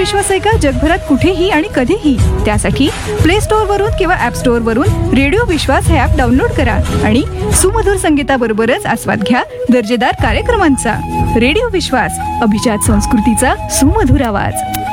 विश्वास आहे का जगभरात कुठेही आणि कधीही. त्यासाठी प्ले स्टोअर वरून किंवा ऍप स्टोअर वरून रेडिओ विश्वास हे ऍप डाउनलोड करा आणि सुमधुर संगीताबरोबरच आस्वाद घ्या दर्जेदार कार्यक्रमांचा. रेडिओ विश्वास, अभिजात संस्कृतीचा सुमधुर आवाज.